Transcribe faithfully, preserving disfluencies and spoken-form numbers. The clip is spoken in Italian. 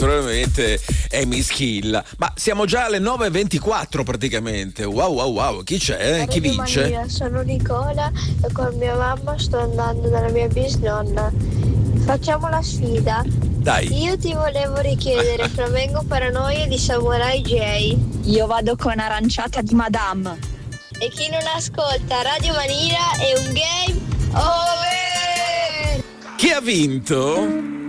naturalmente è Mischilla. Ma siamo già alle nove e ventiquattro praticamente. Wow wow wow, chi c'è? Chi vince? Mania, sono Nicola e con mia mamma sto andando dalla mia bisnonna. Facciamo la sfida. Dai. Io ti volevo richiedere Flamengo Paranoia di Samurai J. Io vado con Aranciata di Madame. E chi non ascolta Radio Manila è un game over. Chi ha vinto?